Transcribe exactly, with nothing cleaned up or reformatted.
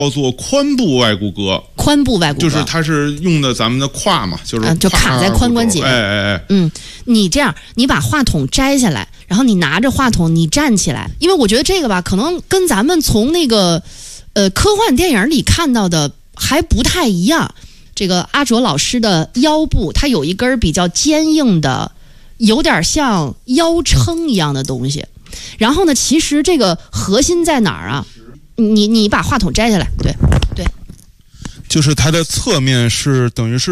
叫做髋部外骨骼。 髋部外骨骼就是它是用的咱们的胯嘛，就是、 嗯、就卡在髋关节。 哎哎哎， 嗯，你这样，你把话筒摘下来，然后你拿着话筒，你站起来，因为我觉得这个吧，可能跟咱们从那个呃科幻电影里看到的还不太一样。这个阿卓老师的腰部，它有一根比较坚硬的，有点像腰撑一样的东西。然后呢，其实这个核心在哪儿啊？你你把话筒摘下来，对对， 就是它的侧面是等于是